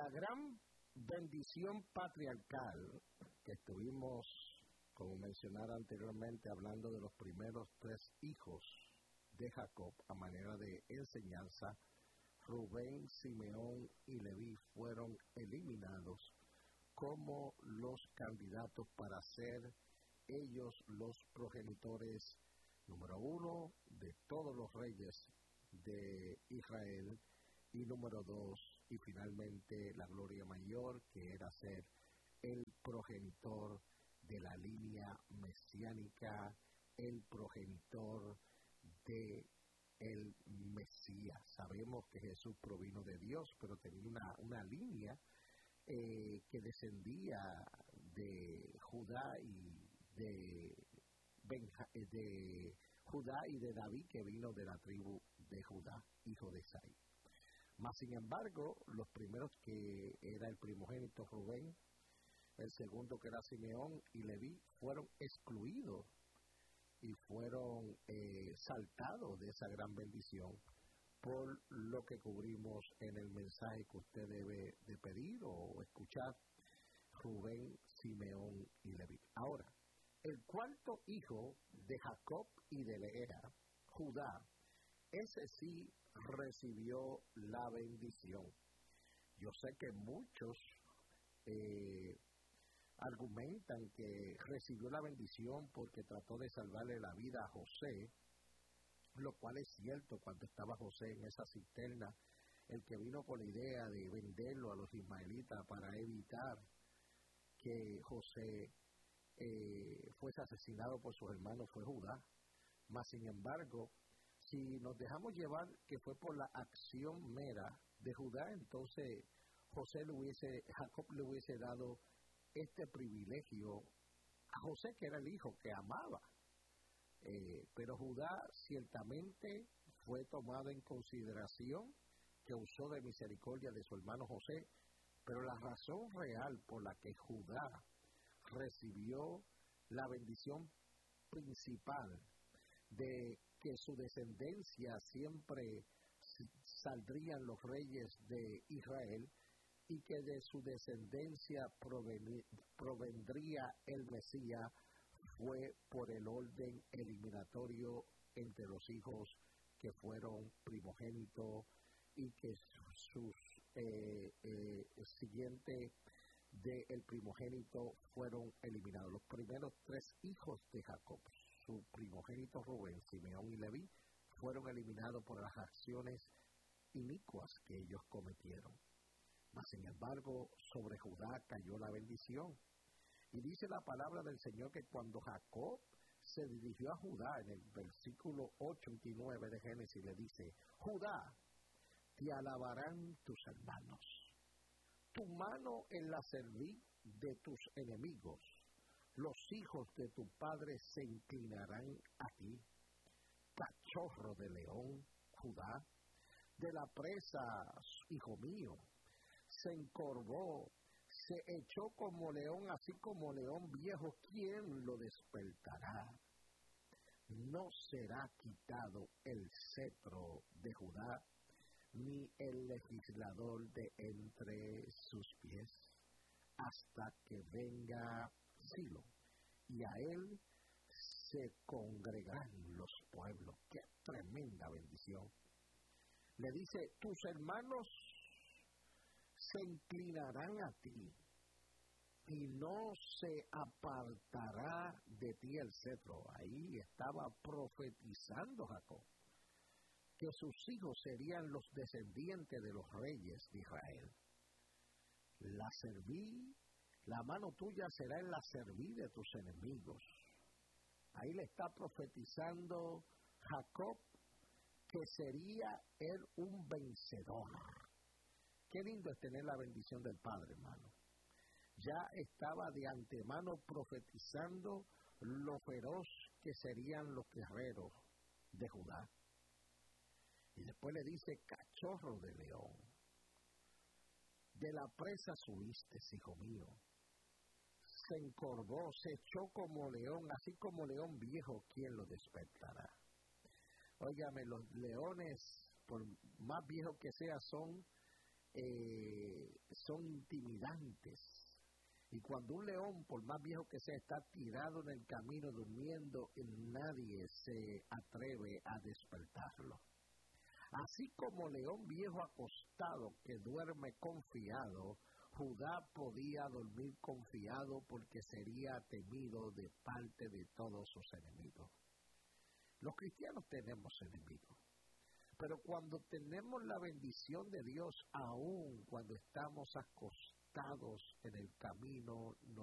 La gran bendición patriarcal que estuvimos, como mencionara anteriormente, hablando de los primeros 3 hijos de Jacob a manera de enseñanza, Rubén, Simeón y Leví fueron eliminados como los candidatos para ser ellos los progenitores número 1 de todos los reyes de Israel y número 2 y finalmente la gloria mayor, que era ser el progenitor de la línea mesiánica, el progenitor de el Mesías. Sabemos que Jesús provino de Dios, pero tenía una línea que descendía de Judá y de Judá y de David, que vino de la tribu de Judá, hijo de Isaí. Mas, sin embargo, los primeros, que era el primogénito Rubén, el segundo, que era Simeón, y Leví, fueron excluidos y fueron saltados de esa gran bendición, por lo que cubrimos en el mensaje que usted debe de pedir o escuchar: Rubén, Simeón y Leví. Ahora, el cuarto hijo de Jacob y de Lea, Judá, ese sí recibió la bendición. Yo sé que muchos argumentan que recibió la bendición porque trató de salvarle la vida a José, lo cual es cierto. Cuando estaba José en esa cisterna, el que vino con la idea de venderlo a los ismaelitas para evitar que José fuese asesinado por sus hermanos fue Judá. Mas, sin embargo, si nos dejamos llevar que fue por la acción mera de Judá, entonces Jacob le hubiese dado este privilegio a José, que era el hijo que amaba. Pero Judá ciertamente fue tomado en consideración, que usó de misericordia de su hermano José, pero la razón real por la que Judá recibió la bendición principal de que su descendencia siempre saldrían los reyes de Israel y que de su descendencia provendría el Mesías, fue por el orden eliminatorio entre los hijos que fueron primogénitos y que sus siguientes del primogénito fueron eliminados. Los primeros 3 hijos de Jacob, su primogénito Rubén, Simeón y Leví, fueron eliminados por las acciones inicuas que ellos cometieron. Mas, sin embargo, sobre Judá cayó la bendición. Y dice la palabra del Señor que cuando Jacob se dirigió a Judá, en el versículo 8 y 9 de Génesis, le dice: Judá, te alabarán tus hermanos, tu mano en la cerviz de tus enemigos, los hijos de tu padre se inclinarán a ti. Cachorro de león, Judá, de la presa, hijo mío, se encorvó, se echó como león, así como león viejo, ¿quién lo despertará? No será quitado el cetro de Judá, ni el legislador de entre sus pies, hasta que venga Silo, y a él se congregarán los pueblos. ¡Qué tremenda bendición! Le dice: tus hermanos se inclinarán a ti, y no se apartará de ti el cetro. Ahí estaba profetizando Jacob que sus hijos serían los descendientes de los reyes de Israel. La mano tuya será en la cerviz de tus enemigos. Ahí le está profetizando Jacob que sería él un vencedor. Qué lindo es tener la bendición del Padre, hermano. Ya estaba de antemano profetizando lo feroz que serían los guerreros de Judá. Y después le dice: cachorro de león, de la presa subiste, hijo mío. Se encorvó, se echó como león, así como león viejo, ¿quién lo despertará? Óigame, los leones, por más viejos que sean, son son intimidantes. Y cuando un león, por más viejo que sea, está tirado en el camino durmiendo, nadie se atreve a despertarlo. Así como león viejo acostado que duerme confiado, Judá podía dormir confiado porque sería temido de parte de todos sus enemigos. Los cristianos tenemos enemigos, pero cuando tenemos la bendición de Dios, aún cuando estamos acostados en el camino,